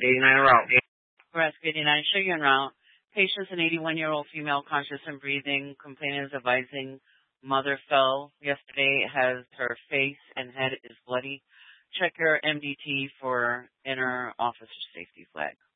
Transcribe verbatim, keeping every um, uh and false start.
eighty-nine route. Rescue eighty-nine, show you en route. Patient's an eighty-one-year-old female, conscious and breathing. Complainant is advising mother fell yesterday, has her face and head is bloody. Check your M D T for inner officer safety flag.